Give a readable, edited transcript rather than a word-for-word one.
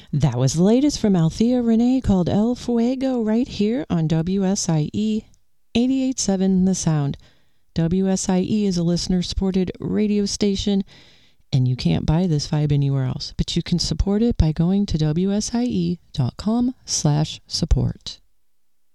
That was the latest from Althea Renee called El Fuego right here on WSIE 88.7 The Sound. WSIE is a listener-supported radio station, and you can't buy this vibe anywhere else, but you can support it by going to WSIE.com/support.